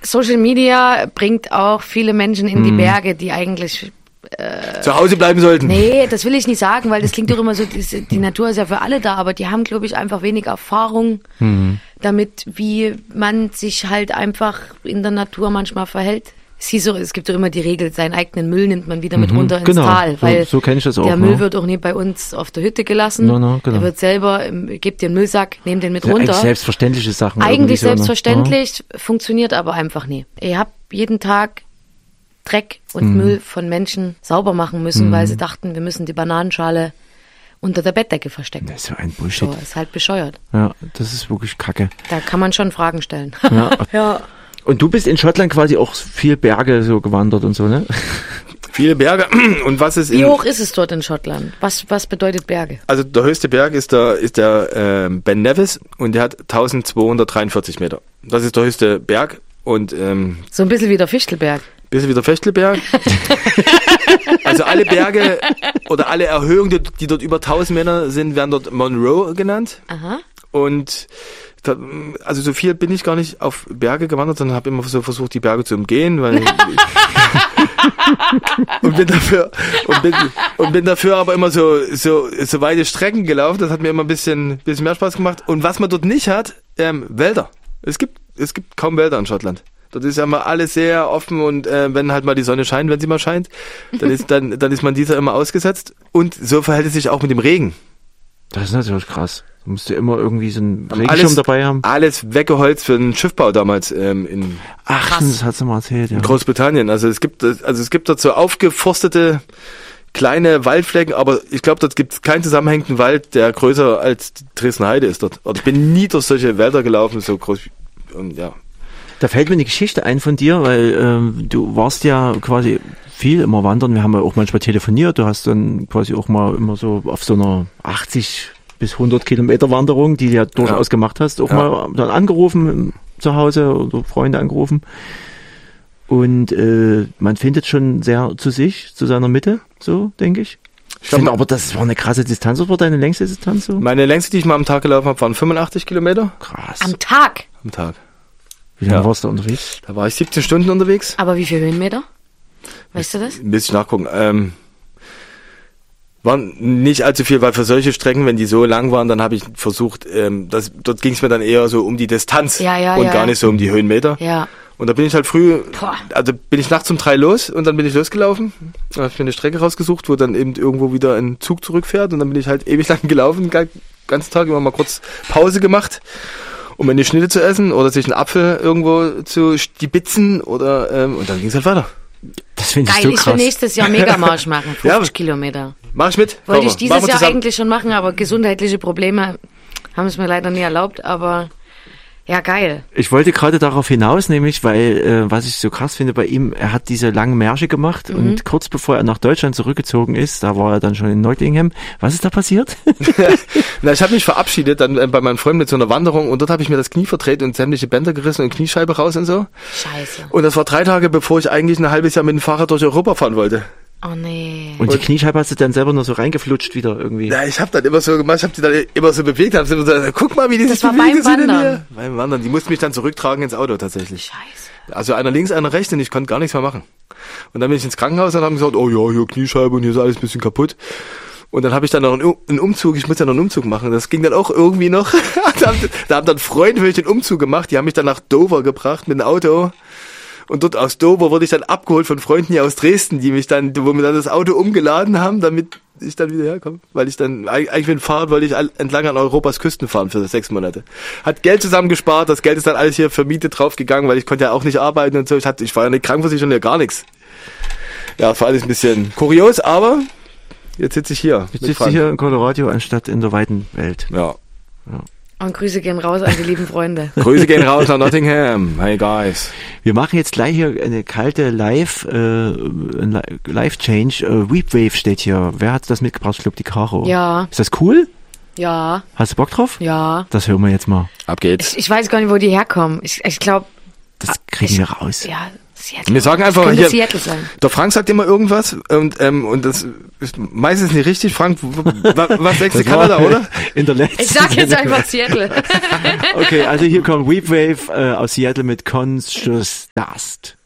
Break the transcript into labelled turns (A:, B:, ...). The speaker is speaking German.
A: Social Media bringt auch viele Menschen in die Berge, die eigentlich
B: zu Hause bleiben sollten.
A: Nee, das will ich nicht sagen, weil das klingt doch immer so, die Natur ist ja für alle da, aber die haben, glaube ich, einfach wenig Erfahrung damit, wie man sich halt einfach in der Natur manchmal verhält. Es gibt doch immer die Regel, seinen eigenen Müll nimmt man wieder mit runter ins Tal, weil
C: so kenn ich das auch,
A: der Müll wird auch nie bei uns auf der Hütte gelassen.
C: Genau.
A: Der wird selber, gebt dir einen Müllsack, nehmt den mit runter.
C: Eigentlich selbstverständliche Sachen.
A: Eigentlich selbstverständlich, funktioniert aber einfach nie. Ihr habt jeden Tag Dreck und Müll von Menschen sauber machen müssen, weil sie dachten, wir müssen die Bananenschale unter der Bettdecke verstecken.
C: Das ist ja ein Bullshit.
A: So, ist halt bescheuert.
C: Ja, das ist wirklich Kacke.
A: Da kann man schon Fragen stellen.
C: Ja.
A: Ja.
C: Und du bist in Schottland quasi auch viel Berge so gewandert und so, ne?
B: Viele Berge. Und was ist
A: Wie hoch ist es dort in Schottland? Was bedeutet Berge?
B: Also der höchste Berg ist der Ben Nevis und der hat 1243 Meter. Das ist der höchste Berg und
A: so ein bisschen wie der Fichtelberg.
B: Bisschen wie der Fichtelberg. Also alle Berge oder alle Erhöhungen, die dort über 1000 Meter sind, werden dort Monroe genannt. Aha. Und also so viel bin ich gar nicht auf Berge gewandert, sondern habe immer so versucht, die Berge zu umgehen, weil und bin dafür aber immer so weite Strecken gelaufen. Das hat mir immer ein bisschen mehr Spaß gemacht. Und was man dort nicht hat, Wälder. Es gibt kaum Wälder in Schottland. Dort ist ja mal alles sehr offen und wenn halt mal die Sonne scheint, wenn sie mal scheint, dann ist man dieser immer ausgesetzt. Und so verhält es sich auch mit dem Regen.
C: Das ist natürlich krass. Du musst ja immer irgendwie so einen Regenschirm dabei haben.
B: Alles weggeholzt für den Schiffbau damals in
C: das hast du mal erzählt, ja.
B: In Großbritannien. Also es gibt dort so aufgeforstete kleine Waldflecken, aber ich glaube, dort gibt es keinen zusammenhängenden Wald, der größer als die Dresdner Heide ist dort. Und ich bin nie durch solche Wälder gelaufen, so groß und ja.
C: Da fällt mir eine Geschichte ein von dir, weil du warst ja quasi viel immer wandern. Wir haben ja auch manchmal telefoniert. Du hast dann quasi auch mal immer so auf so einer 80 bis 100 Kilometer Wanderung, die du ja durchaus gemacht hast, auch mal dann angerufen zu Hause oder Freunde angerufen. Und man findet schon sehr zu sich, zu seiner Mitte, so denke ich. Ich finde aber, das war eine krasse Distanz. Was war deine längste Distanz so?
B: Meine längste, die ich mal am Tag gelaufen habe, waren 85 Kilometer.
C: Krass.
A: Am Tag?
B: Am Tag.
C: Wie lange warst du unterwegs?
B: Da war ich 17 Stunden unterwegs.
A: Aber wie viele Höhenmeter? Weißt du das?
B: Ein bisschen nachgucken. Waren nicht allzu viel, weil für solche Strecken, wenn die so lang waren, dann habe ich versucht, dort ging es mir dann eher so um die Distanz und gar nicht so um die Höhenmeter. Ja. Und da bin ich halt bin ich nachts um 3 los und dann bin ich losgelaufen. Da habe ich mir eine Strecke rausgesucht, wo dann eben irgendwo wieder ein Zug zurückfährt und dann bin ich halt ewig lang gelaufen, den ganzen Tag immer mal kurz Pause gemacht, um eine Schnitte zu essen oder sich einen Apfel irgendwo zu stibitzen oder und dann ging es halt weiter.
C: Das finde ich
A: geil,
C: so krass.
A: Ich will nächstes Jahr Megamarsch machen, 50 Kilometer.
B: Mach ich mit?
A: Wollte ich dieses Jahr eigentlich schon machen, aber gesundheitliche Probleme haben es mir leider nie erlaubt, aber ja, geil.
C: Ich wollte gerade darauf hinaus, nämlich, weil, was ich so krass finde bei ihm, er hat diese langen Märsche gemacht und kurz bevor er nach Deutschland zurückgezogen ist, da war er dann schon in Nottingham. Was ist da passiert?
B: Na, ich habe mich verabschiedet dann bei meinem Freund mit so einer Wanderung und dort habe ich mir das Knie verdreht und sämtliche Bänder gerissen und Kniescheibe raus und so.
A: Scheiße.
B: Und das war 3 Tage, bevor ich eigentlich ein halbes Jahr mit dem Fahrrad durch Europa fahren wollte.
A: Oh nee.
C: Und die Kniescheibe hast du dann selber nur so reingeflutscht wieder irgendwie?
B: Ja, ich habe dann immer so gemacht, ich habe die dann immer so bewegt, habe immer so, guck mal, wie die sich
A: beim
B: bewegen.
A: Wandern.
B: Beim Wandern. Die mussten mich dann zurücktragen ins Auto tatsächlich.
A: Scheiße.
B: Also einer links, einer rechts und ich konnte gar nichts mehr machen. Und dann bin ich ins Krankenhaus und haben gesagt, oh ja, hier Kniescheibe und hier ist alles ein bisschen kaputt. Und dann habe ich dann noch einen Umzug, ich muss ja noch einen Umzug machen. Das ging dann auch irgendwie noch. Da haben dann Freunde für mich den Umzug gemacht, die haben mich dann nach Dover gebracht mit dem Auto. Und dort aus Dover wurde ich dann abgeholt von Freunden hier aus Dresden, wo mir dann das Auto umgeladen haben, damit ich dann wieder herkomme. Weil ich dann, eigentlich mit dem Fahrrad wollte ich entlang an Europas Küsten fahren für 6 Monate. Hat Geld zusammengespart, das Geld ist dann alles hier für Miete draufgegangen, weil ich konnte ja auch nicht arbeiten und so. Ich war ja nicht krankenversichert und ja gar nichts. Ja, das war alles ein bisschen kurios, aber jetzt sitze ich hier.
C: Jetzt sitze ich hier in Colorado anstatt in der weiten Welt.
B: Ja.
A: Und Grüße gehen raus an die lieben Freunde.
B: Grüße gehen raus nach Nottingham. Hey guys.
C: Wir machen jetzt gleich hier eine kalte Live-Change. Weepwave steht hier. Wer hat das mitgebracht? Ich glaube, die Caro.
A: Ja.
C: Ist das cool?
A: Ja.
C: Hast du Bock drauf?
A: Ja.
C: Das hören wir jetzt mal.
B: Ab geht's.
A: Ich weiß gar nicht, wo die herkommen. Ich glaube,
C: Das kriegen wir raus.
A: Ja, Seattle.
B: Wir sagen einfach,
A: könnte
B: hier,
A: Seattle sein.
B: der Frank sagt immer irgendwas und das ist meistens nicht richtig. Frank, was denkst du, Kanada, oder?
C: In der letzten
A: Ich sag jetzt
C: Sendung.
A: einfach Seattle.
C: Okay, also hier kommt Weepwave aus Seattle mit Conscious Dust.